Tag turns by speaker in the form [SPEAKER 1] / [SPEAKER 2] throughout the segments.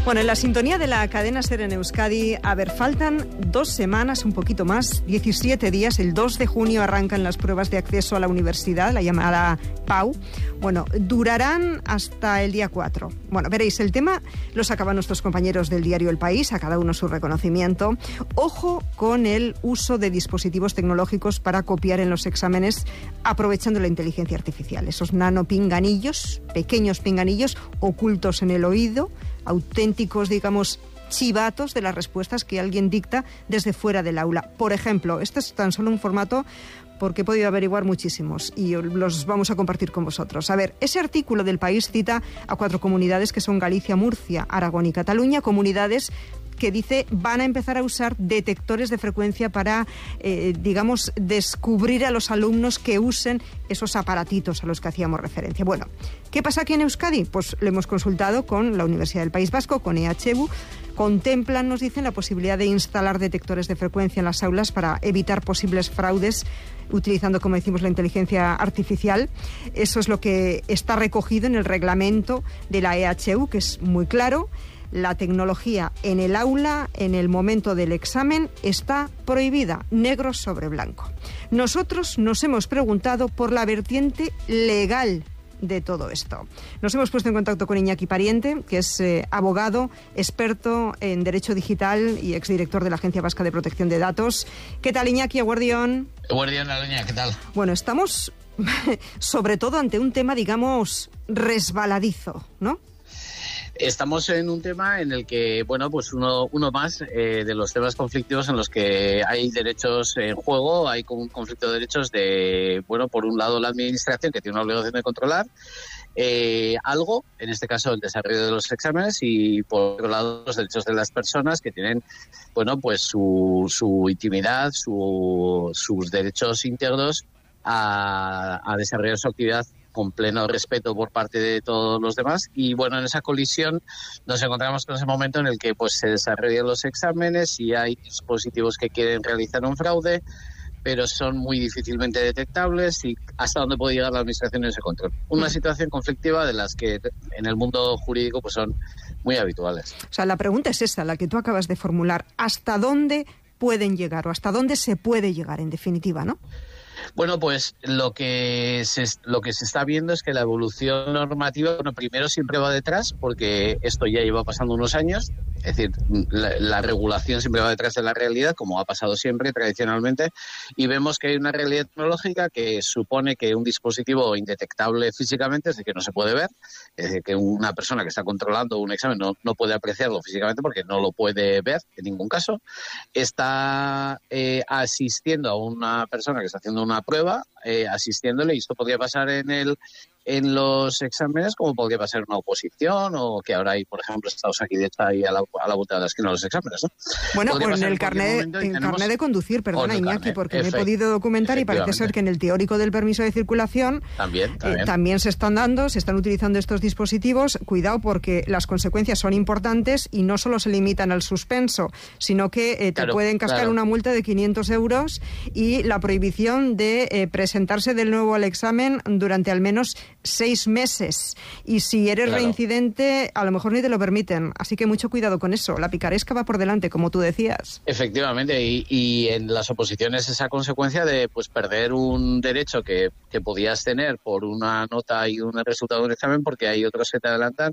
[SPEAKER 1] Bueno, en la sintonía de la cadena SER en Euskadi, a ver, faltan 2 semanas, un poquito más, 17 días. El 2 de junio arrancan las pruebas de acceso a la universidad, la llamada PAU. Bueno, durarán hasta el día 4. Bueno, veréis, el tema lo sacaban nuestros compañeros del diario El País, a cada uno su reconocimiento. Ojo con el uso de dispositivos tecnológicos para copiar en los exámenes, aprovechando la inteligencia artificial. Esos nanopinganillos, pequeños pinganillos ocultos en el oído, auténticos, digamos, chivatos de las respuestas que alguien dicta desde fuera del aula. Por ejemplo, este es tan solo un formato porque he podido averiguar muchísimos y los vamos a compartir con vosotros. A ver, ese artículo del País cita a 4 comunidades que son Galicia, Murcia, Aragón y Cataluña, comunidades que dice van a empezar a usar detectores de frecuencia para, digamos, descubrir a los alumnos que usen esos aparatitos a los que hacíamos referencia. Bueno, ¿qué pasa aquí en Euskadi? Pues lo hemos consultado con la Universidad del País Vasco, con EHU. Contemplan, nos dicen, la posibilidad de instalar detectores de frecuencia en las aulas para evitar posibles fraudes utilizando, como decimos, la inteligencia artificial. Eso es lo que está recogido en el reglamento de la EHU, que es muy claro. La tecnología en el aula, en el momento del examen, está prohibida, negro sobre blanco. Nosotros nos hemos preguntado por la vertiente legal de todo esto. Nos hemos puesto en contacto con Iñaki Pariente, que es abogado, experto en Derecho Digital y exdirector de la Agencia Vasca de Protección de Datos. ¿Qué tal, Iñaki? Eguardión.
[SPEAKER 2] Eguardión, Aloña, ¿qué tal?
[SPEAKER 1] Bueno, estamos sobre todo ante un tema, digamos, resbaladizo, ¿no?
[SPEAKER 2] Estamos en un tema en el que, bueno, pues uno más de los temas conflictivos en los que hay derechos en juego, hay un conflicto de derechos de, bueno, por un lado la administración que tiene una obligación de controlar algo, en este caso el desarrollo de los exámenes, y por otro lado los derechos de las personas que tienen, bueno, pues su intimidad, sus derechos íntegros a desarrollar su actividad con pleno respeto por parte de todos los demás. Y bueno, en esa colisión nos encontramos con ese momento en el que pues se desarrollan los exámenes y hay dispositivos que quieren realizar un fraude, pero son muy difícilmente detectables, y hasta dónde puede llegar la administración en ese control. Una situación conflictiva de las que en el mundo jurídico pues son muy habituales.
[SPEAKER 1] O sea, la pregunta es esa, la que tú acabas de formular. ¿Hasta dónde pueden llegar o hasta dónde se puede llegar, en definitiva, no?
[SPEAKER 2] Bueno, pues lo que se está viendo es que la evolución normativa, bueno, primero siempre va detrás, porque esto ya lleva pasando unos años, es decir, la regulación siempre va detrás de la realidad, como ha pasado siempre tradicionalmente, y vemos que hay una realidad tecnológica que supone que un dispositivo indetectable físicamente, es decir, que no se puede ver, es decir, que una persona que está controlando un examen no puede apreciarlo físicamente porque no lo puede ver en ningún caso, está asistiendo a una persona que está haciendo una prueba, asistiéndole, y esto podría pasar en los exámenes, como podría pasar en una oposición, o que ahora hay, por ejemplo, Estados aquí de hecho ahí a la vuelta de la esquina de los exámenes, ¿no?
[SPEAKER 1] Bueno, o en el carné de conducir, perdona, Iñaki, porque me he podido documentar y parece ser que en el teórico del permiso de circulación también se están utilizando estos dispositivos. Cuidado, porque las consecuencias son importantes y no solo se limitan al suspenso, sino que te pueden cascar una multa de 500 euros y la prohibición de presentarse de nuevo al examen durante al menos 6 meses. Y si eres reincidente, a lo mejor ni te lo permiten. Así que mucho cuidado con eso. La picaresca va por delante, como tú decías.
[SPEAKER 2] Efectivamente, y en las oposiciones esa consecuencia de pues perder un derecho que podías tener por una nota y un resultado de un examen, porque hay otros que te adelantan,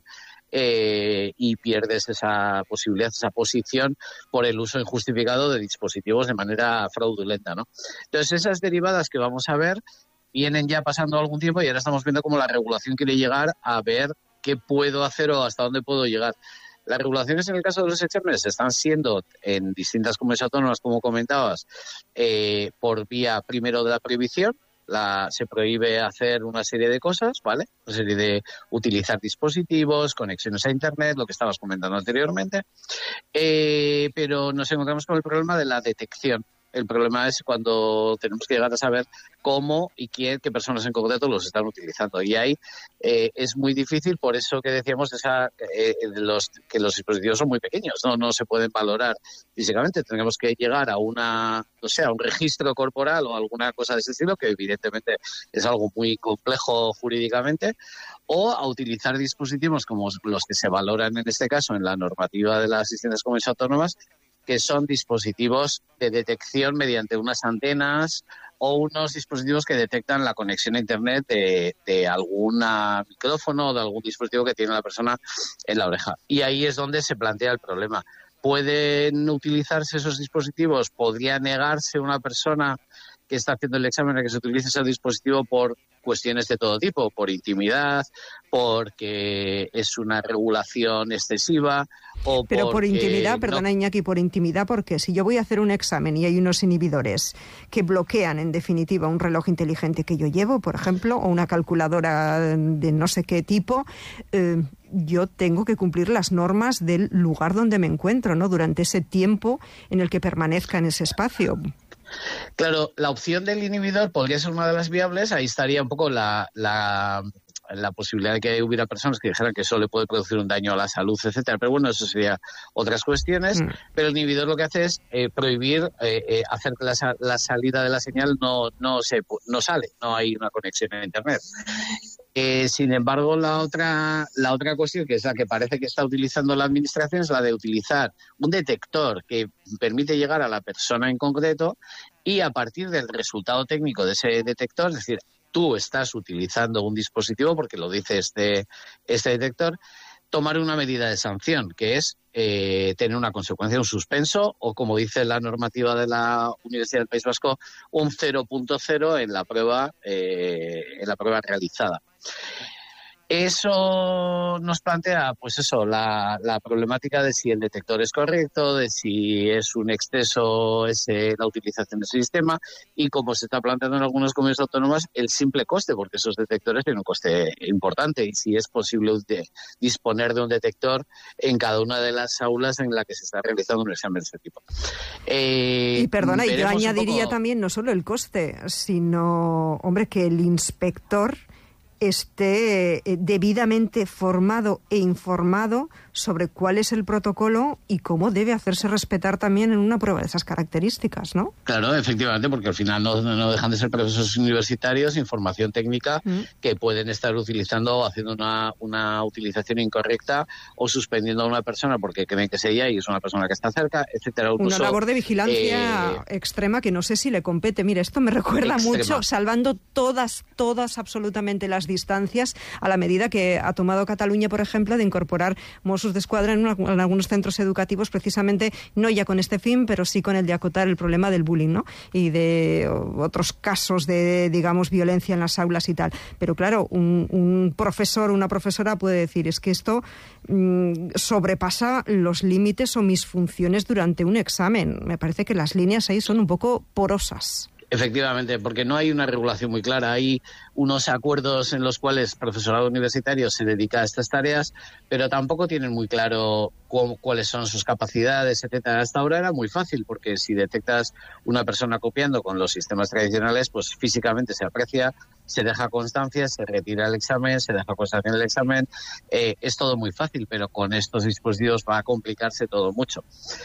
[SPEAKER 2] y pierdes esa posibilidad, esa posición por el uso injustificado de dispositivos de manera fraudulenta, ¿no? Entonces, esas derivadas que vamos a ver vienen ya pasando algún tiempo, y ahora estamos viendo cómo la regulación quiere llegar a ver qué puedo hacer o hasta dónde puedo llegar. Las regulaciones en el caso de los exámenes están siendo en distintas comunidades autónomas, como comentabas, por vía primero de la prohibición. Se prohíbe hacer una serie de cosas, ¿vale? Una serie de utilizar dispositivos, conexiones a Internet, lo que estabas comentando anteriormente, pero nos encontramos con el problema de la detección. El problema es cuando tenemos que llegar a saber cómo y qué personas en concreto los están utilizando. Y ahí es muy difícil, por eso que decíamos que los dispositivos son muy pequeños, no se pueden valorar físicamente. Tenemos que llegar a a un registro corporal o alguna cosa de ese estilo, que evidentemente es algo muy complejo jurídicamente, o a utilizar dispositivos como los que se valoran en este caso en la normativa de las distintas comunidades autónomas, que son dispositivos de detección mediante unas antenas o unos dispositivos que detectan la conexión a Internet de algún micrófono o de algún dispositivo que tiene la persona en la oreja. Y ahí es donde se plantea el problema. ¿Pueden utilizarse esos dispositivos? ¿Podría negarse una persona que está haciendo el examen a que se utilice ese dispositivo por cuestiones de todo tipo, por intimidad, porque es una regulación excesiva o
[SPEAKER 1] pero por intimidad,
[SPEAKER 2] no.
[SPEAKER 1] Perdona Iñaki, por intimidad, porque si yo voy a hacer un examen y hay unos inhibidores que bloquean en definitiva un reloj inteligente que yo llevo, por ejemplo, o una calculadora de no sé qué tipo, yo tengo que cumplir las normas del lugar donde me encuentro, ¿no?, durante ese tiempo en el que permanezca en ese espacio.
[SPEAKER 2] Claro, la opción del inhibidor podría ser una de las viables. Ahí estaría un poco la posibilidad de que hubiera personas que dijeran que eso le puede producir un daño a la salud, etcétera. Pero bueno, eso sería otras cuestiones. Pero el inhibidor lo que hace es prohibir hacer que la salida de la señal no sale, no hay una conexión a Internet. Sin embargo, la otra cuestión, que es la que parece que está utilizando la Administración, es la de utilizar un detector que permite llegar a la persona en concreto y a partir del resultado técnico de ese detector, es decir, tú estás utilizando un dispositivo, porque lo dice este detector, tomar una medida de sanción, que es tener una consecuencia, un suspenso, o como dice la normativa de la Universidad del País Vasco, un 0.0 en la prueba realizada. Eso nos plantea, pues eso, la problemática de si el detector es correcto, de si es un exceso la utilización de ese sistema y, como se está planteando en algunas comunidades autónomas, el simple coste, porque esos detectores tienen un coste importante y si es posible disponer de un detector en cada una de las aulas en la que se está realizando un examen de este tipo.
[SPEAKER 1] Y perdona, y yo añadiría también no solo el coste, sino, hombre, que el inspector esté debidamente formado e informado sobre cuál es el protocolo y cómo debe hacerse respetar también en una prueba de esas características, ¿no?
[SPEAKER 2] Claro, efectivamente, porque al final no dejan de ser profesores universitarios, información técnica que pueden estar utilizando o haciendo una utilización incorrecta o suspendiendo a una persona porque creen que es ella y es una persona que está cerca, etcétera.
[SPEAKER 1] Una labor de vigilancia extrema que no sé si le compete. Mira, esto me recuerda mucho, salvando todas absolutamente las distancias, a la medida que ha tomado Cataluña, por ejemplo, de incorporar Mossos d'Esquadra en algunos centros educativos, precisamente no ya con este fin, pero sí con el de acotar el problema del bullying, ¿no?, y de otros casos de, digamos, violencia en las aulas y tal. Pero claro, un profesor, una profesora puede decir, es que esto sobrepasa los límites o mis funciones durante un examen. Me parece que las líneas ahí son un poco porosas.
[SPEAKER 2] Efectivamente, porque no hay una regulación muy clara. Hay unos acuerdos en los cuales el profesorado universitario se dedica a estas tareas, pero tampoco tienen muy claro cuáles son sus capacidades, etcétera. Hasta ahora era muy fácil, porque si detectas una persona copiando con los sistemas tradicionales, pues físicamente se aprecia, se deja constancia, se retira el examen, se deja constancia en el examen. Es todo muy fácil, pero con estos dispositivos va a complicarse todo mucho.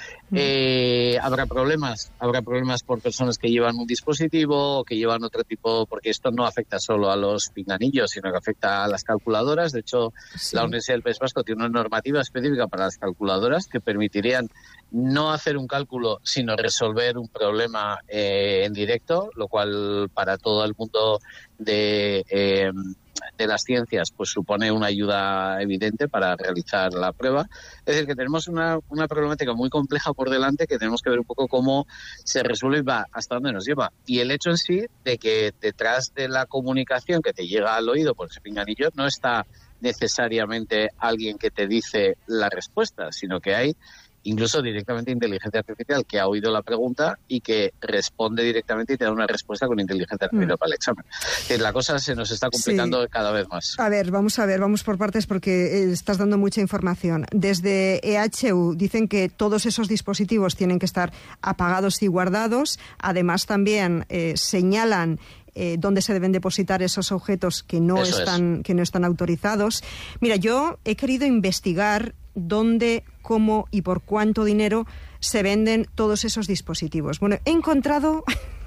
[SPEAKER 2] Habrá problemas por personas que llevan un dispositivo o que llevan otro tipo, porque esto no afecta solo a los pinganillos, sino que afecta a las calculadoras. De hecho, la Universidad del País Vasco tiene una normativa específica para las calculadoras que permitirían no hacer un cálculo, sino resolver un problema en directo, lo cual para todo el mundo de las ciencias pues supone una ayuda evidente para realizar la prueba. Es decir, que tenemos una problemática muy compleja por delante que tenemos que ver un poco cómo se resuelve y va hasta dónde nos lleva. Y el hecho en sí de que detrás de la comunicación que te llega al oído por ese pinganillo no está necesariamente alguien que te dice la respuesta, sino que hay incluso directamente inteligencia artificial que ha oído la pregunta y que responde directamente y te da una respuesta con inteligencia artificial para el examen. La cosa se nos está complicando cada vez más.
[SPEAKER 1] A ver, vamos por partes porque estás dando mucha información. Desde EHU dicen que todos esos dispositivos tienen que estar apagados y guardados. Además, también señalan dónde se deben depositar esos objetos que no están autorizados. Mira, yo he querido investigar dónde, cómo y por cuánto dinero se venden todos esos dispositivos. Bueno, he encontrado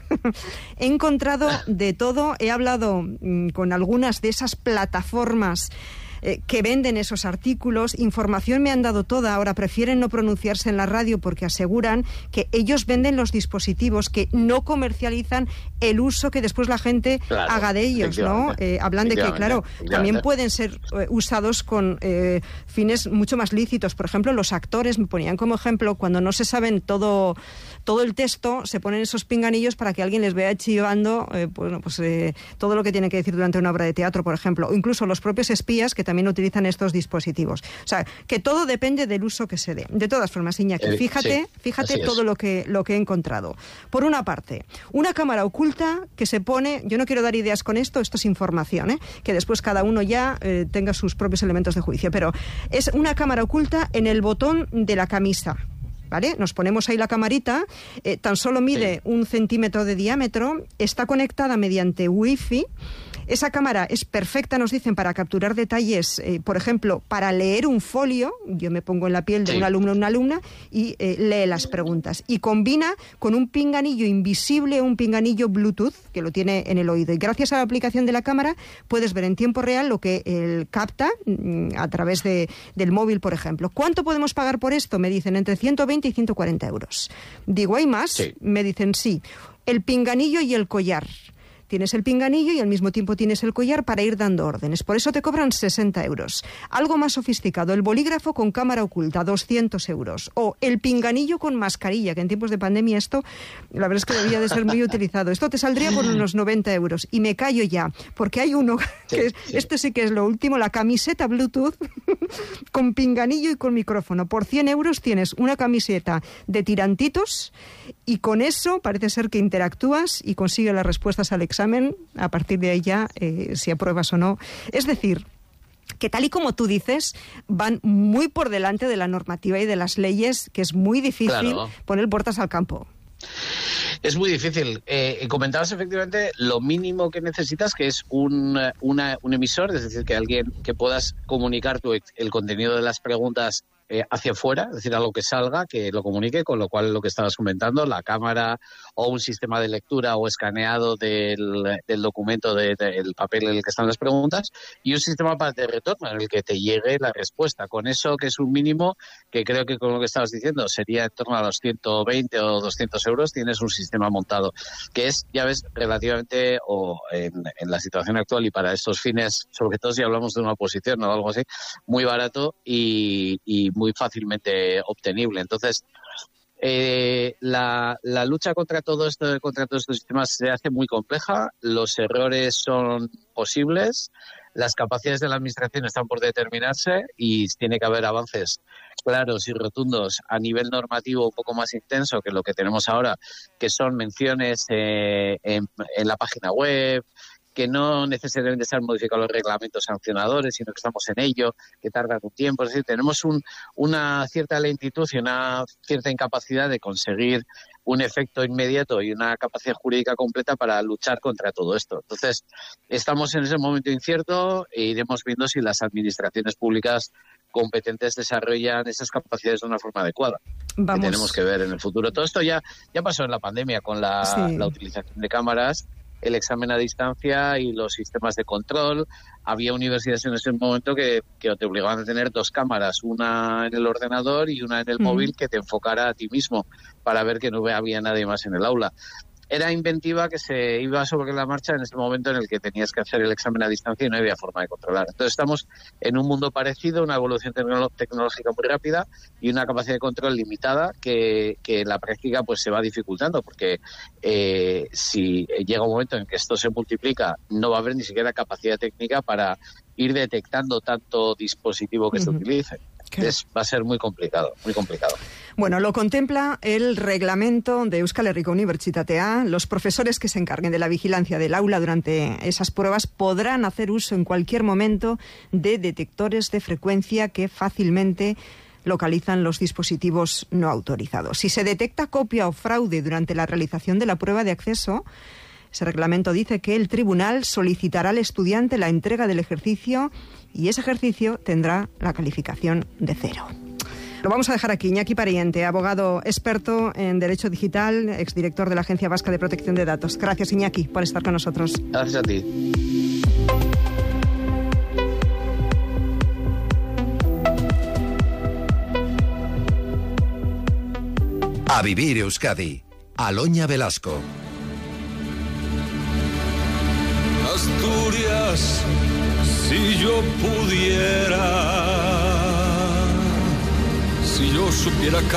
[SPEAKER 1] de todo. He hablado con algunas de esas plataformas que venden esos artículos. Información me han dado toda. Ahora prefieren no pronunciarse en la radio porque aseguran que ellos venden los dispositivos, que no comercializan el uso que después la gente haga de ellos, ¿no? Hablan de que, claro, también pueden ser usados con fines mucho más lícitos. Por ejemplo, los actores, me ponían como ejemplo, cuando no se saben todo el texto, se ponen esos pinganillos para que alguien les vea chivando todo lo que tienen que decir durante una obra de teatro, por ejemplo. O incluso los propios espías que también utilizan estos dispositivos. O sea, que todo depende del uso que se dé. De todas formas, Iñaki, fíjate todo lo que he encontrado. Por una parte, una cámara oculta que se pone, yo no quiero dar ideas con esto es información, que después cada uno ya tenga sus propios elementos de juicio, pero es una cámara oculta en el botón de la camisa. ¿Vale? Nos ponemos ahí la camarita, tan solo mide 1 centímetro de diámetro, está conectada mediante Wi-Fi. Esa cámara es perfecta, nos dicen, para capturar detalles, por ejemplo, para leer un folio. Yo me pongo en la piel de un alumno o una alumna y lee las preguntas. Y combina con un pinganillo invisible, un pinganillo Bluetooth, que lo tiene en el oído. Y gracias a la aplicación de la cámara puedes ver en tiempo real lo que él capta a través del móvil, por ejemplo. ¿Cuánto podemos pagar por esto? Me dicen entre 120 y 140 euros. Digo, ¿hay más? Sí. Me dicen sí. El pinganillo y el collar. Tienes el pinganillo y al mismo tiempo tienes el collar para ir dando órdenes. Por eso te cobran 60 euros. Algo más sofisticado, el bolígrafo con cámara oculta, 200 euros. O el pinganillo con mascarilla, que en tiempos de pandemia esto, la verdad es que debía de ser muy utilizado. Esto te saldría por unos 90 euros. Y me callo ya, porque hay uno, este sí que es lo último, la camiseta Bluetooth con pinganillo y con micrófono. Por 100 euros tienes una camiseta de tirantitos y con eso parece ser que interactúas y consigues las respuestas al examen. A partir de ahí ya, si apruebas o no. Es decir, que tal y como tú dices, van muy por delante de la normativa y de las leyes, que es muy difícil poner puertas al campo.
[SPEAKER 2] Es muy difícil. Comentabas efectivamente lo mínimo que necesitas, que es un emisor, es decir, que alguien que puedas comunicar el contenido de las preguntas hacia afuera, es decir, algo que salga, que lo comunique, con lo cual lo que estabas comentando, la cámara o un sistema de lectura o escaneado del documento, del papel en el que están las preguntas, y un sistema de retorno en el que te llegue la respuesta. Con eso, que es un mínimo, que creo que con lo que estabas diciendo sería en torno a los 120 o 200 euros, tienes un sistema montado, que es, ya ves, relativamente, o en la situación actual y para estos fines, sobre todo si hablamos de una oposición o algo así, muy barato y muy fácilmente obtenible. Entonces, la lucha contra todos estos sistemas se hace muy compleja, los errores son posibles, las capacidades de la administración están por determinarse y tiene que haber avances claros y rotundos a nivel normativo un poco más intenso que lo que tenemos ahora, que son menciones en la página web, que no necesariamente se han modificado los reglamentos sancionadores, sino que estamos en ello, que tardan un tiempo. Es decir, tenemos una cierta lentitud y una cierta incapacidad de conseguir un efecto inmediato y una capacidad jurídica completa para luchar contra todo esto. Entonces, estamos en ese momento incierto e iremos viendo si las administraciones públicas competentes desarrollan esas capacidades de una forma adecuada. Que tenemos que ver en el futuro. Todo esto ya pasó en la pandemia con la utilización de cámaras, el examen a distancia y los sistemas de control. Había universidades en ese momento que te obligaban a tener 2 cámaras, una en el ordenador y una en el móvil, que te enfocara a ti mismo para ver que no había nadie más en el aula. Era inventiva que se iba sobre la marcha en ese momento en el que tenías que hacer el examen a distancia y no había forma de controlar. Entonces estamos en un mundo parecido, una evolución tecnológica muy rápida y una capacidad de control limitada que en la práctica pues se va dificultando, porque si llega un momento en que esto se multiplica, no va a haber ni siquiera capacidad técnica para ir detectando tanto dispositivo que se utilice. Va a ser muy complicado, muy complicado.
[SPEAKER 1] Bueno, lo contempla el reglamento de Euskal Herriko Unibertsitatea. Los profesores que se encarguen de la vigilancia del aula durante esas pruebas podrán hacer uso en cualquier momento de detectores de frecuencia que fácilmente localizan los dispositivos no autorizados. Si se detecta copia o fraude durante la realización de la prueba de acceso, ese reglamento dice que el tribunal solicitará al estudiante la entrega del ejercicio y ese ejercicio tendrá la calificación de 0. Lo vamos a dejar aquí. Iñaki Pariente, abogado experto en Derecho Digital, exdirector de la Agencia Vasca de Protección de Datos. Gracias, Iñaki, por estar con nosotros.
[SPEAKER 2] Gracias a ti.
[SPEAKER 3] A vivir Euskadi. Aloña Velasco.
[SPEAKER 4] Asturias, si yo pudiera, si yo supiera